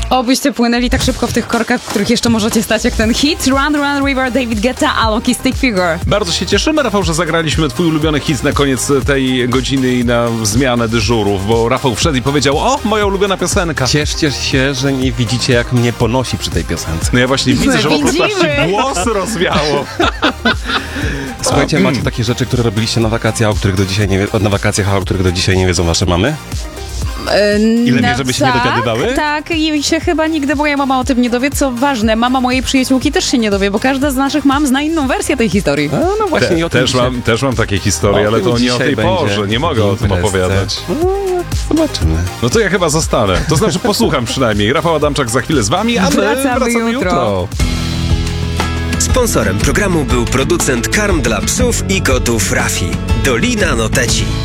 Obyście płynęli tak szybko w tych korkach, w których jeszcze możecie stać, jak ten hit Run Run River, David Guetta, Alok i Stick Figure. Bardzo się cieszymy, Rafał, że zagraliśmy twój ulubiony hit na koniec tej godziny i na zmianę dyżurów, bo Rafał wszedł i powiedział: o, moja ulubiona piosenka. Cieszcie się, że nie widzicie, jak mnie ponosi przy tej piosence. No ja właśnie widzę, że po prostu aż widzimy. ci głos rozwiało. Słuchajcie, macie takie rzeczy, które robiliście na wakacjach, o których do dzisiaj nie wiedzą wasze mamy? Ile wie, żeby się nie dowiadywały? Tak, i się chyba nigdy moja mama o tym nie dowie. Co ważne, mama mojej przyjaciółki też się nie dowie, bo każda z naszych mam zna inną wersję tej historii. No właśnie, i o tym Też mam takie historie, ale to nie o tej porze. Nie mogę o tym opowiadać. Zobaczymy. No to ja chyba zostanę. To znaczy posłucham przynajmniej. Rafał Adamczak za chwilę z wami, a my wracamy jutro. Sponsorem programu był producent karm dla psów i kotów Rafi. Dolina Noteci.